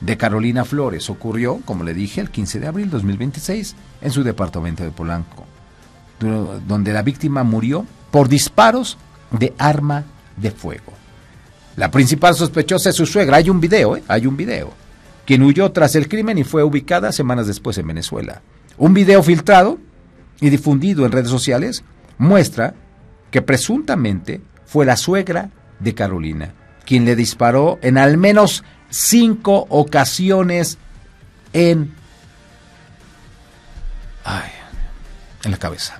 de Carolina Flores ocurrió, como le dije, el 15 de abril de 2026 en su departamento de Polanco, donde la víctima murió por disparos de arma de fuego. La principal sospechosa es su suegra. Hay un video, quien huyó tras el crimen y fue ubicada semanas después en Venezuela. Un video filtrado y difundido en redes sociales muestra que presuntamente fue la suegra de Carolina quien le disparó en al menos 5 ocasiones en la cabeza.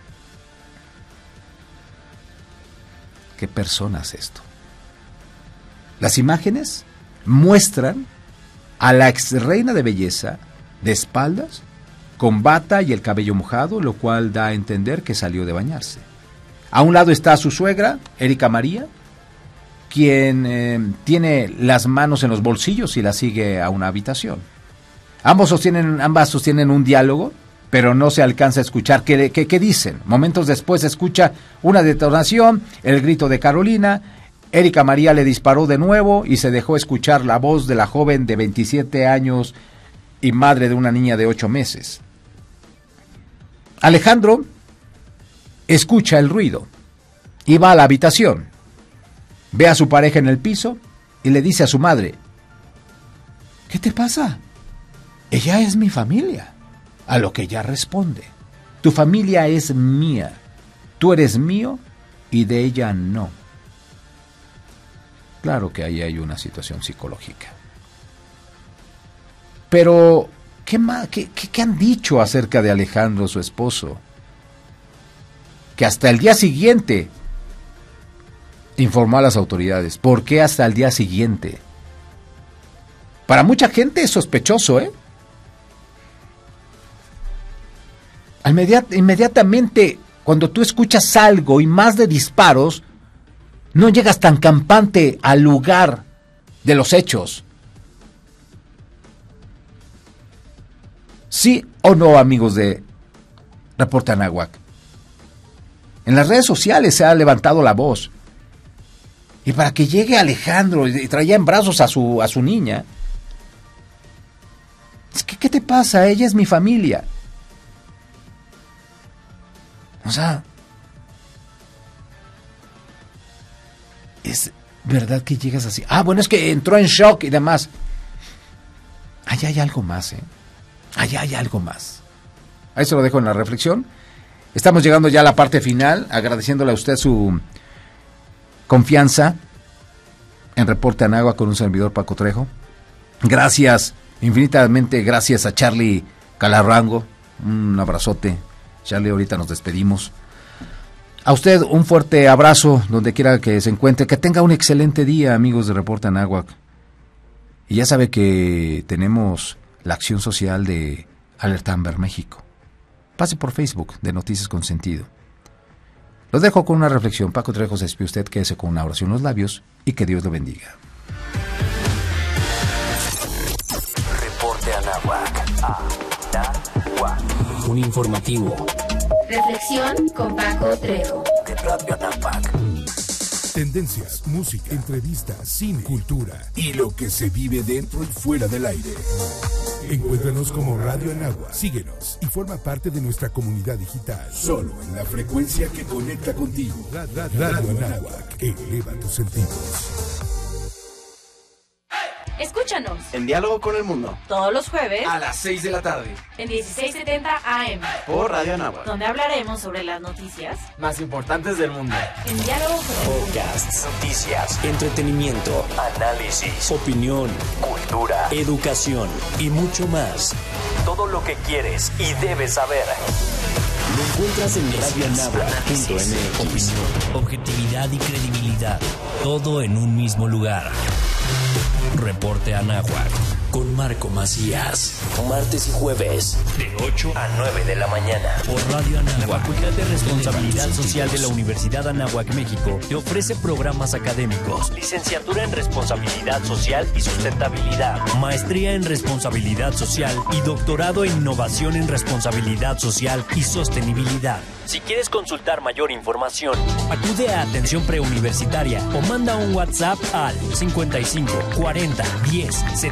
¿Qué persona es esto? Las imágenes muestran a la ex reina de belleza de espaldas, con bata y el cabello mojado, lo cual da a entender que salió de bañarse. A un lado está su suegra, Erika María, quien tiene las manos en los bolsillos y la sigue a una habitación. Ambas sostienen un diálogo, pero no se alcanza a escuchar qué dicen. Momentos después se escucha una detonación, el grito de Carolina. Erika María le disparó de nuevo y se dejó escuchar la voz de la joven de 27 años y madre de una niña de 8 meses. Alejandro escucha el ruido y va a la habitación. Ve a su pareja en el piso y le dice a su madre: ¿qué te pasa? Ella es mi familia. A lo que ella responde: tu familia es mía, tú eres mío y de ella no. Claro que ahí hay una situación psicológica. Pero, ¿qué han dicho acerca de Alejandro, su esposo? Que hasta el día siguiente informó a las autoridades. ¿Por qué hasta el día siguiente? Para mucha gente es sospechoso, Inmediatamente, cuando tú escuchas algo y más de disparos, no llegas tan campante al lugar de los hechos. ¿Sí o no, amigos de Reporte Anáhuac? En las redes sociales se ha levantado la voz. Y para que llegue Alejandro y traía en brazos a su niña. Es que, ¿qué te pasa? Ella es mi familia. O sea, es verdad que llegas así. Bueno, es que entró en shock y demás. Allá hay algo más, Allá hay algo más. Ahí se lo dejo en la reflexión. Estamos llegando ya a la parte final, agradeciéndole a usted su confianza en Reporte Anáhuac con un servidor, Paco Trejo. Gracias, infinitamente gracias a Charlie Calarrango. Un abrazote. Charlie, ahorita nos despedimos. A usted un fuerte abrazo donde quiera que se encuentre. Que tenga un excelente día, amigos de Reporte Anáhuac. Y ya sabe que tenemos la acción social de Alerta Amber México. Pase por Facebook de Noticias con Sentido. Los dejo con una reflexión. Paco Trejo se despide usted, quédese con una oración en los labios y que Dios lo bendiga. Reporte Anáhuac. Un informativo. Reflexión con Paco Trejo. De Radio Anáhuac. Tendencias, música, entrevistas, cine, cultura y lo que se vive dentro y fuera del aire. Encuéntranos como Radio Anáhuac. Síguenos y forma parte de nuestra comunidad digital. Solo en la frecuencia que conecta contigo. Radio Anáhuac. Eleva tus sentidos. Escúchanos En Diálogo con el Mundo todos los jueves a las 6 de la tarde en 1670 AM, por Radio Anáhuac. donde hablaremos sobre las noticias Más importantes del mundo. en diálogo con el mundo. Podcasts, noticias, entretenimiento, análisis, opinión, cultura, educación y mucho más. Todo lo que quieres y debes saber. Lo encuentras en radioanáhuac.mx. Opinión, objetividad y credibilidad. Todo en un mismo lugar. Reporte Anáhuac con Marco Macías. Martes y jueves de 8 a 9 de la mañana por Radio Anáhuac. La Facultad de Responsabilidad Social de la Universidad Anáhuac México te ofrece programas académicos, licenciatura en Responsabilidad Social y Sustentabilidad, maestría en Responsabilidad Social y doctorado en Innovación en Responsabilidad Social y Sostenibilidad. Si quieres consultar mayor información, acude a Atención Preuniversitaria o manda un WhatsApp al 55 40 10